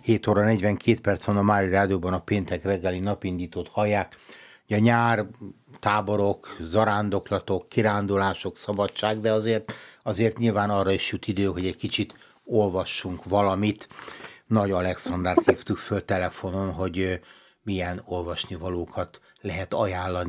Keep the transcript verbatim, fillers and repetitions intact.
hét óra negyvenkét perc van a Mári Rádióban, a péntek reggeli napindítót hallják. A nyár, táborok, zarándoklatok, kirándulások, szabadság, de azért, azért nyilván arra is jut idő, hogy egy kicsit olvassunk valamit. Nagy Alexandrát hívtuk föl telefonon, hogy milyen olvasnivalókat lehet ajánlani